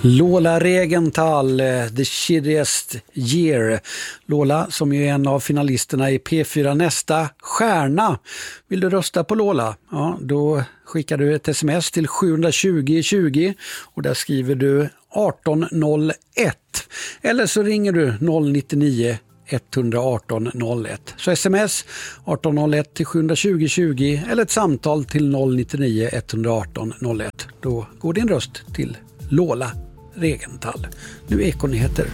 Lola Regenthal, The Shittiest Year. Lola som är en av finalisterna i P4 Nästa stjärna. Vill du rösta på Lola? Ja, då skickar du ett sms till 720 20 och där skriver du 1801. Eller så ringer du 099 118 01. Så sms 1801 till 720 20 eller ett samtal till 099 118 01. Då går din röst till Lola Regenthal. Nu Ekonyheter.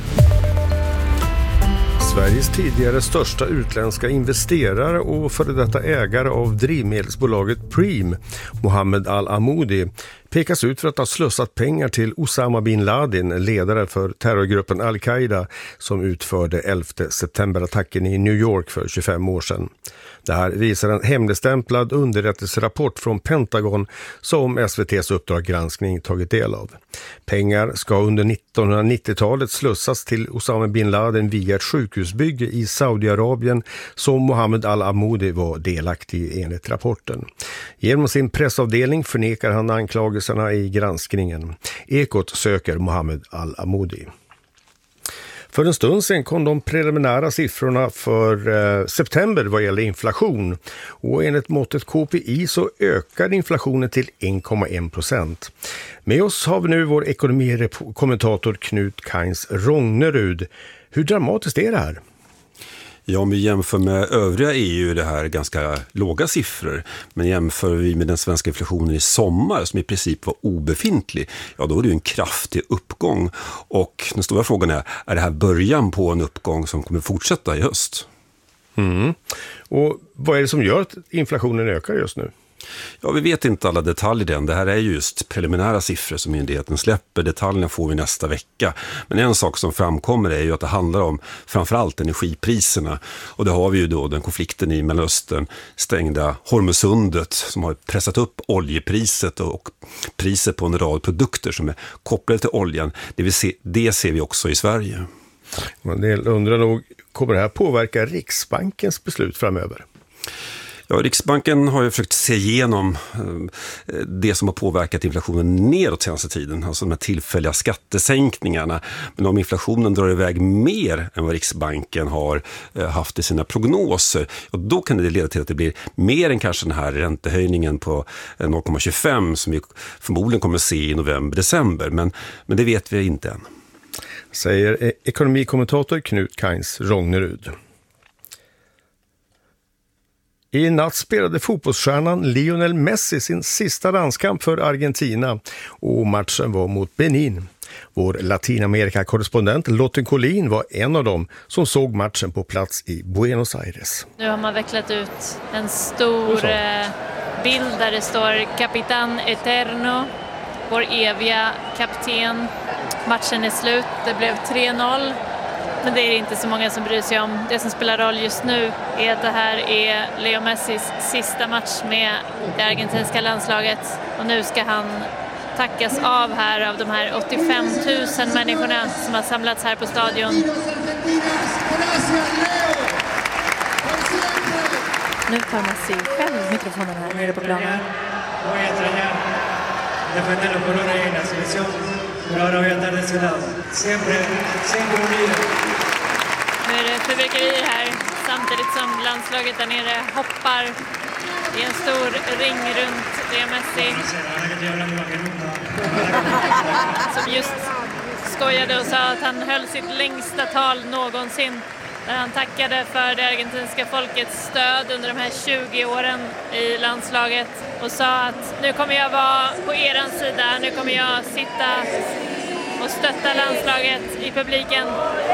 Sveriges tidigare största utländska investerare och före detta ägare av drivmedelsbolaget Preem, Mohammed Al-Amoudi, pekas ut för att ha slussat pengar till Osama bin Laden, ledare för terrorgruppen Al-Qaida som utförde 11 september-attacken i New York för 25 år sedan. Det här visar en hemligstämplad underrättelserapport från Pentagon som SVT:s Uppdrag granskning tagit del av. Pengar ska under 1990-talet slussas till Osama bin Laden via ett sjukhusbygge i Saudiarabien som Mohammed Al-Amoudi var delaktig i enligt rapporten. Genom sin pressavdelning förnekar han anklagelserna i granskningen. Ekot söker Mohammed Al-Amoudi. För en stund sedan kom de preliminära siffrorna för september vad gäller inflation. Och enligt måttet KPI så ökar inflationen till 1,1%. Med oss har vi nu vår ekonomikommentator Knut Kains Rognerud. Hur dramatiskt är det här? Ja, om vi jämför med övriga EU är det här ganska låga siffror. Men jämför vi med den svenska inflationen i sommar som i princip var obefintlig, ja då är det en kraftig uppgång. Och den stora frågan är det här början på en uppgång som kommer fortsätta i höst? Och vad är det som gör att inflationen ökar just nu? Ja, vi vet inte alla detaljer än. Det här är just preliminära siffror som myndigheten släpper. Detaljerna får vi nästa vecka. Men en sak som framkommer är ju att det handlar om framförallt energipriserna. Och det har vi ju då den konflikten i Mellanöstern, stängda Hormusundet som har pressat upp oljepriset och priset på en rad produkter som är kopplade till oljan. Det ser vi också i Sverige. Man undrar nog, kommer det här påverka Riksbankens beslut framöver? Ja, Riksbanken har ju försökt se igenom det som har påverkat inflationen neråt senaste tiden, alltså de här tillfälliga skattesänkningarna. Men om inflationen drar iväg mer än vad Riksbanken har haft i sina prognoser, och då kan det leda till att det blir mer än kanske den här räntehöjningen på 0,25 som vi förmodligen kommer att se i november-december. Men det vet vi inte än. Säger ekonomikommentator Knut Kains Rognerud. I natt spelade fotbollsstjärnan Lionel Messi sin sista landskamp för Argentina och matchen var mot Benin. Vår Latinamerika-korrespondent Lotte Collin var en av dem som såg matchen på plats i Buenos Aires. Nu har man vecklat ut en stor bild där det står Capitán Eterno, vår eviga kapten. Matchen är slut, det blev 3-0. Men det är inte så många som bryr sig om. Det som spelar roll just nu är att det här är Leo Messis sista match med det argentinska landslaget. Och nu ska han tackas av här av de här 85 000 människorna som har samlats här på stadion. Nu tar Messi själv mikrofonen här nere på planen. Defender los colores en la selección, pero ahora voy a estar de ese lado. Siempre unido. Nu är det fyrverkerier här samtidigt som landslaget där nere hoppar i en stor ring runt Leo Messi. Som just skojade och sa att han höll sitt längsta tal någonsin. Där han tackade för det argentinska folkets stöd under de här 20 åren i landslaget och sa att nu kommer jag vara på eran sida, nu kommer jag sitta och stötta landslaget i publiken.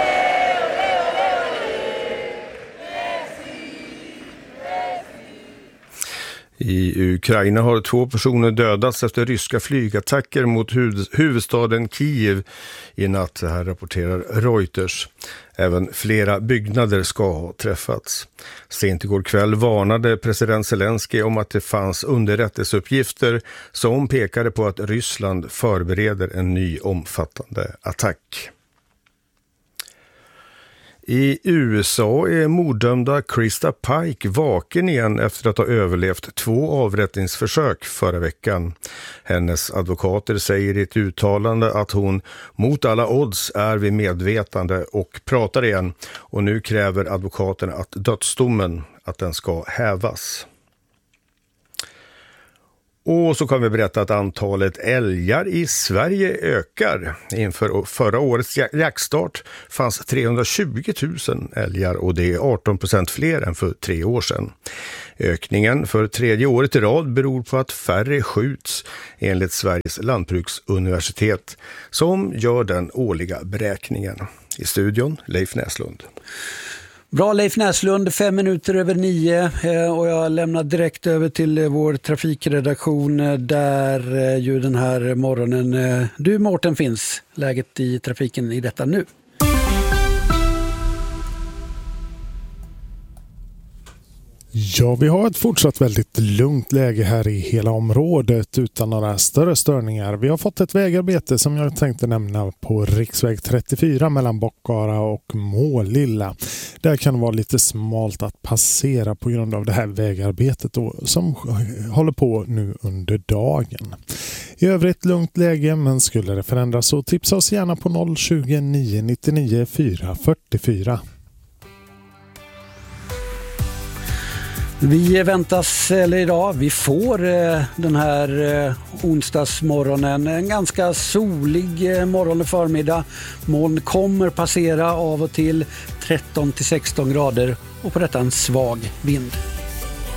I Ukraina har 2 personer dödats efter ryska flygattacker mot huvudstaden Kiev i natt, det här rapporterar Reuters. Även flera byggnader ska ha träffats. Sent igår kväll varnade president Zelensky om att det fanns underrättelseuppgifter som pekade på att Ryssland förbereder en ny omfattande attack. I USA är morddömda Krista Pike vaken igen efter att ha överlevt 2 avrättningsförsök förra veckan. Hennes advokater säger i ett uttalande att hon mot alla odds är vid medvetande och pratar igen, och nu kräver advokaterna att dödsdomen att den ska hävas. Och så kan vi berätta att antalet älgar i Sverige ökar. Inför förra årets jaktstart fanns 320 000 älgar, och det är 18% fler än för 3 år sedan. Ökningen för 3:e året i rad beror på att färre skjuts enligt Sveriges lantbruksuniversitet som gör den årliga beräkningen. I studion Leif Näslund. Bra Leif Näslund, 9:05 och jag lämnar direkt över till vår trafikredaktion där ju den här morgonen du Mårten finns. Läget i trafiken i detta nu. Ja, vi har ett fortsatt väldigt lugnt läge här i hela området utan några större störningar. Vi har fått ett vägarbete som jag tänkte nämna på riksväg 34 mellan Bockara och Målilla. Där kan det vara lite smalt att passera på grund av det här vägarbetet då, som håller på nu under dagen. I övrigt lugnt läge, men skulle det förändras så tipsa oss gärna på 020 999 444. Vi väntas, eller idag, vi får den här onsdagsmorgonen en ganska solig morgon och förmiddag. Moln kommer passera av och till 13-16 grader och på detta en svag vind.